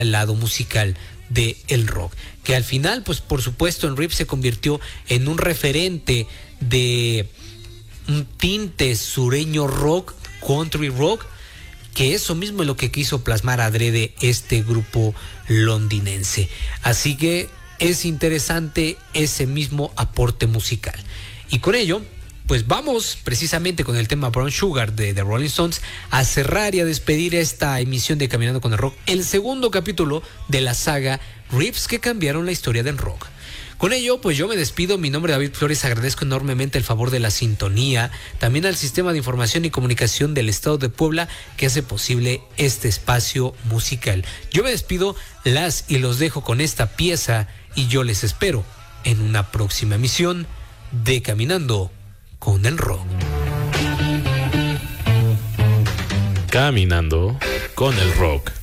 el lado musical de el rock, que al final, pues por supuesto, en Rip se convirtió en un referente de un tinte sureño rock, country rock, que eso mismo es lo que quiso plasmar adrede este grupo londinense. Así que es interesante ese mismo aporte musical. Y con ello, pues vamos precisamente con el tema Brown Sugar de The Rolling Stones a cerrar y a despedir esta emisión de Caminando con el Rock, el segundo capítulo de la saga Riffs que cambiaron la historia del rock. Con ello, pues yo me despido. Mi nombre es David Flores, agradezco enormemente el favor de la sintonía, también al Sistema de Información y Comunicación del Estado de Puebla que hace posible este espacio musical. Yo me despido, las y los dejo con esta pieza y yo les espero en una próxima emisión de Caminando con el Rock. Caminando con el Rock.